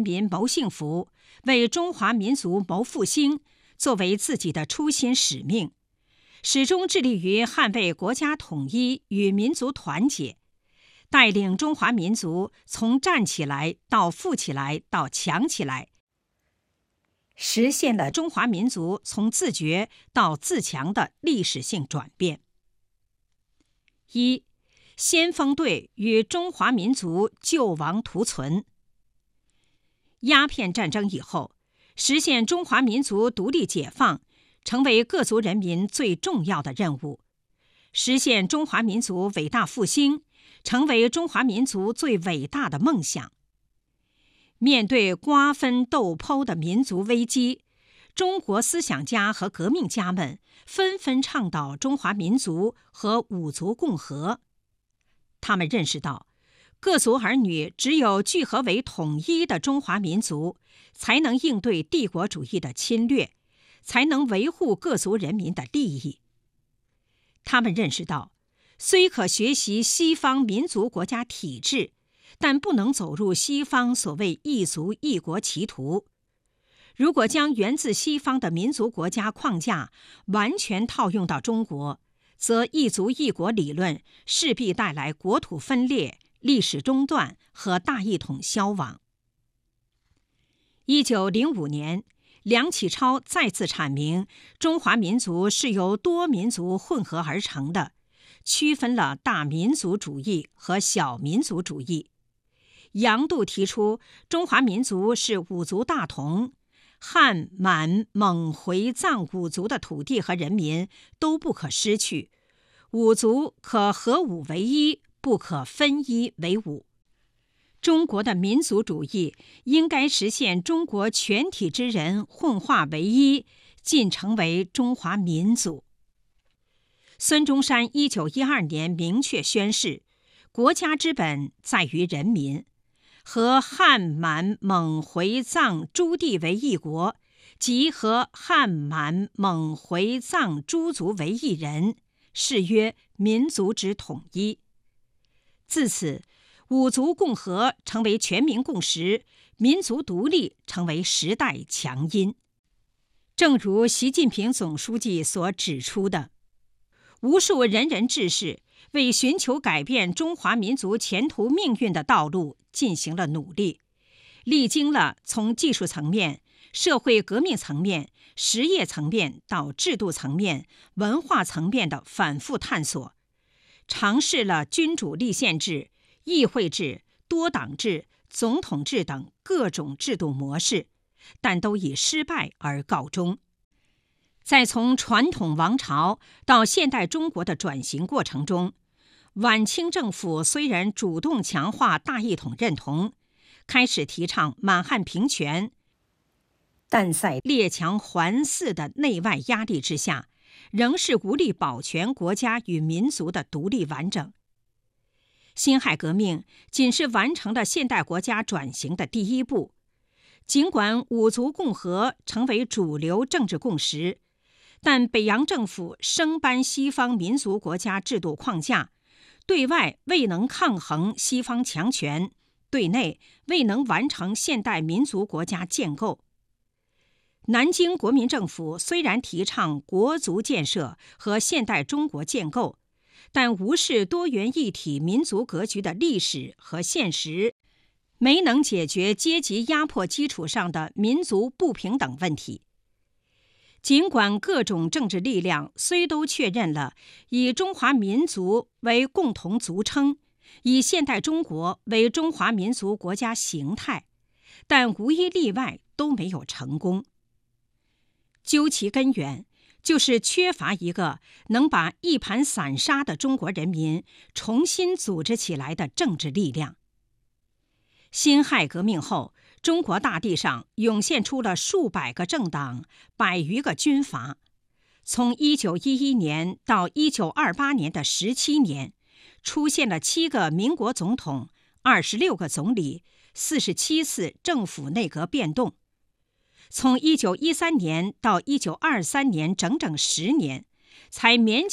民谋幸福，为中华民族谋复兴，作为自己的初心使命，始终致力于捍卫国家统一与民族团结，带领中华民族从站起来到富起来到强起来，实现了中华民族从自觉到自强的历史性转变。一、先锋队与中华民族救亡图存。鸦片战争以后，实现中华民族独立解放成为各族人民最重要的任务，实现中华民族伟大复兴成为中华民族最伟大的梦想。面对瓜分斗剖的民族危机，中国思想家和革命家们纷纷倡导中华民族和五族共和。他们认识到，各族儿女只有聚合为统一的中华民族，才能应对帝国主义的侵略，才能维护各族人民的利益。他们认识到，虽可学习西方民族国家体制，但不能走入西方所谓一族一国歧途。如果将源自西方的民族国家框架完全套用到中国，则一族一国理论势必带来国土分裂、历史中断和大一统消亡。1905年，梁启超再次阐明中华民族是由多民族混合而成的，区分了大民族主义和小民族主义。杨度提出，中华民族是五族大同，汉、满、蒙、回、藏五族的土地和人民都不可失去，五族可合五为一，不可分一为五。中国的民族主义应该实现中国全体之人混化为一，尽成为中华民族。孙中山1912年明确宣示，国家之本在于人民，和汉、满、蒙、回、藏诸地为一国，即和汉、满、蒙、回、藏诸族为一人，是曰民族之统一。自此，五族共和成为全民共识，民族独立成为时代强音。正如习近平总书记所指出的，无数仁人志士为寻求改变中华民族前途命运的道路进行了努力，历经了从技术层面、社会革命层面、实业层面到制度层面、文化层面的反复探索，尝试了君主立宪制、议会制、多党制、总统制等各种制度模式，但都以失败而告终。在从传统王朝到现代中国的转型过程中，晚清政府虽然主动强化大一统认同，开始提倡满汉平权，但在列强环伺的内外压力之下，仍是无力保全国家与民族的独立完整。辛亥革命仅是完成了现代国家转型的第一步，尽管五族共和成为主流政治共识，但北洋政府生搬西方民族国家制度框架，对外未能抗衡西方强权，对内未能完成现代民族国家建构。南京国民政府虽然提倡国族建设和现代中国建构，但无视多元一体民族格局的历史和现实，没能解决阶级压迫基础上的民族不平等问题。尽管各种政治力量虽都确认了以中华民族为共同族称，以现代中国为中华民族国家形态，但无一例外都没有成功。究其根源，就是缺乏一个能把一盘散沙的中国人民重新组织起来的政治力量。辛亥革命后，中国大地上涌现出了数百个政党，100余个军阀。从1911年到1928年的17年，出现了7个民国总统、26个总理、47次政府内阁变动。从1913年到1923年整整10年，才勉